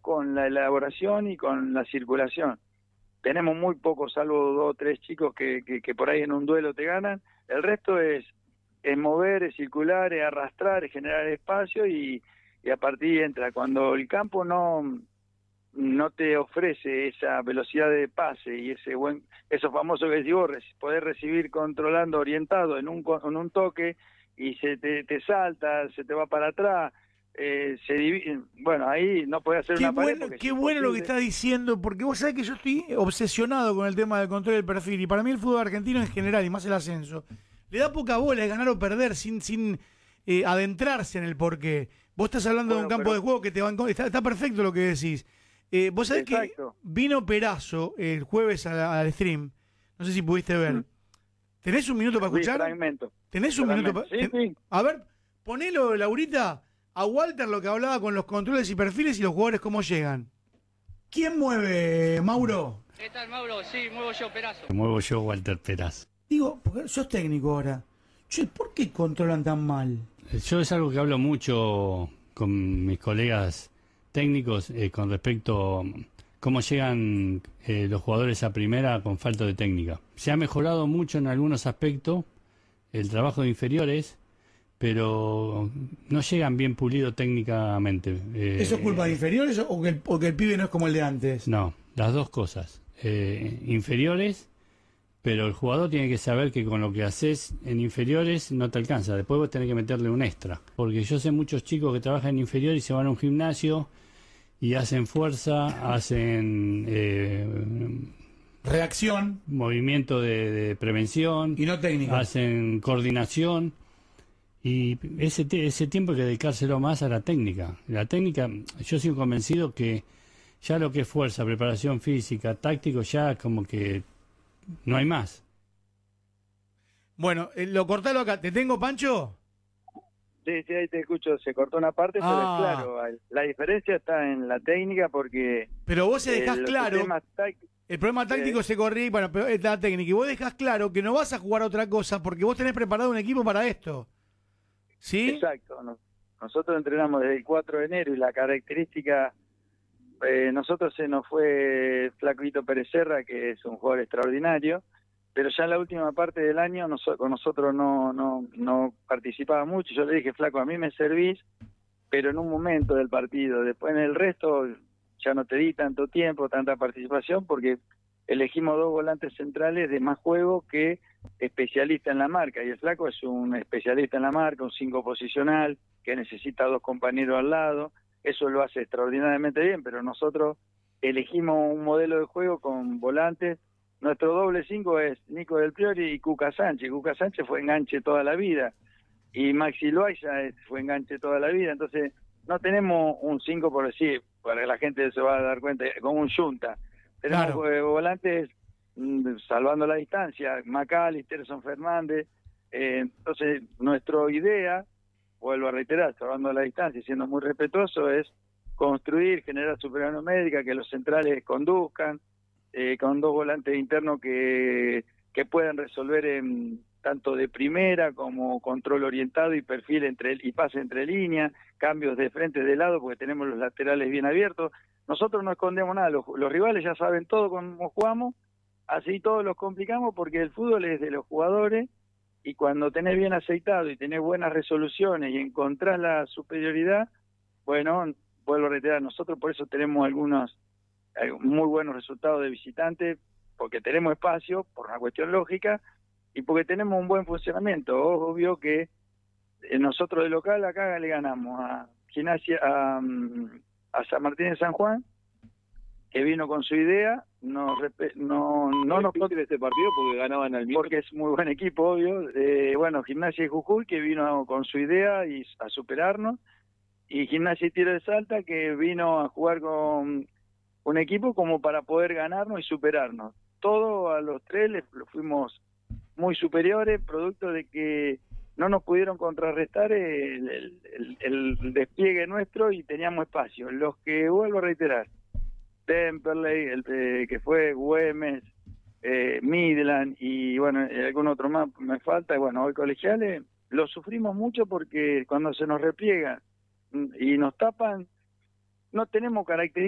con la elaboración y con la circulación. Tenemos muy pocos, salvo 2 o 3 chicos que por ahí en un duelo te ganan. El resto es mover, es circular, es arrastrar, es generar espacio y a partir entra. Cuando el campo no te ofrece esa velocidad de pase y eso famoso que decís vos, poder recibir controlando, orientado en un toque y te salta, se te va para atrás, se divide, bueno, ahí no podés hacer una pared porque qué bueno lo que estás diciendo, porque vos sabés que yo estoy obsesionado con el tema del control del perfil, y para mí el fútbol argentino en general, y más el ascenso, le da poca bola, es ganar o perder sin adentrarse en el porqué. Vos estás hablando de un campo de juego que te va está perfecto lo que decís. Vos sabés que vino Perazo el jueves al stream, no sé si pudiste ver. ¿Tenés un minuto para escuchar? Fragmento. ¿Tenés un minuto para...? Sí. A ver, ponelo, Laurita, a Walter lo que hablaba con los controles y perfiles y los jugadores cómo llegan. ¿Quién mueve, Mauro? ¿Qué tal, Mauro? Sí, muevo yo, Perazo. Muevo yo, Walter Perazo. Digo, porque sos técnico ahora. Che, ¿por qué controlan tan mal? Yo es algo que hablo mucho con mis colegas técnicos con respecto a cómo llegan los jugadores a primera con falta de técnica. Se ha mejorado mucho en algunos aspectos el trabajo de inferiores, pero no llegan bien pulidos técnicamente. ¿Eso es culpa de inferiores o que el pibe no es como el de antes? No, las dos cosas. Inferiores, pero el jugador tiene que saber que con lo que haces en inferiores no te alcanza. Después vos tenés que meterle un extra. Porque yo sé muchos chicos que trabajan en inferiores y se van a un gimnasio y hacen fuerza, hacen reacción, movimiento de prevención y no técnica, hacen coordinación, y ese tiempo hay que dedicárselo más a la técnica. La técnica, yo soy convencido que ya lo que es fuerza, preparación física, táctico, ya como que no hay más. Bueno, lo cortalo acá. ¿Te tengo, Pancho? Sí, ahí te escucho, se cortó una parte, pero es claro, la diferencia está en la técnica porque... Pero vos se dejás claro, el problema táctico se corría, bueno, pero es la técnica, y vos dejás claro que no vas a jugar otra cosa porque vos tenés preparado un equipo para esto, ¿sí? Exacto, nosotros entrenamos desde el 4 de enero y la característica, nosotros se nos fue Flaquito Pérez Serra, que es un jugador extraordinario, pero ya en la última parte del año con nosotros no participaba mucho. Yo le dije, Flaco, a mí me servís, pero en un momento del partido. Después en el resto ya no te di tanto tiempo, tanta participación, porque elegimos 2 volantes centrales de más juego que especialista en la marca. Y el Flaco es un especialista en la marca, un 5 posicional, que necesita 2 compañeros al lado. Eso lo hace extraordinariamente bien, pero nosotros elegimos un modelo de juego con volantes. Nuestro doble 5 es Nico Del Priori y Cuca Sánchez. Cuca Sánchez fue enganche toda la vida y Maxi Loaiza fue enganche toda la vida. Entonces no tenemos un 5, por decir, para que la gente se va a dar cuenta, como un Junta. Tenemos volantes salvando la distancia, McAllister, Son Fernández. Entonces nuestra idea, vuelvo a reiterar, salvando la distancia y siendo muy respetuoso, es construir, generar superioridad numérica, que los centrales conduzcan, con 2 volantes internos que puedan resolver tanto de primera como control orientado y perfil y pase entre líneas, cambios de frente, de lado, porque tenemos los laterales bien abiertos. Nosotros no escondemos nada, los rivales ya saben todo cómo jugamos, así todos los complicamos porque el fútbol es de los jugadores, y cuando tenés bien aceitado y tenés buenas resoluciones y encontrás la superioridad, bueno, vuelvo a reiterar, nosotros por eso tenemos algunos muy buenos resultados de visitantes, porque tenemos espacio, por una cuestión lógica, y porque tenemos un buen funcionamiento. Obvio que nosotros de local acá le ganamos a Gimnasia, a San Martín de San Juan, que vino con su idea, no nos en este partido porque ganaban al mismo. Porque es muy buen equipo, obvio. Bueno, Gimnasia y Jujuy, que vino con su idea y a superarnos, y Gimnasia y Tiro de Salta, que vino a jugar con un equipo como para poder ganarnos y superarnos. Todo a los 3 les fuimos muy superiores, producto de que no nos pudieron contrarrestar el despliegue nuestro y teníamos espacio. Los que, vuelvo a reiterar, Temperley, que fue Güemes, Midland y bueno, algún otro más me falta, y bueno, hoy Colegiales, lo sufrimos mucho porque cuando se nos repliegan y nos tapan, no tenemos características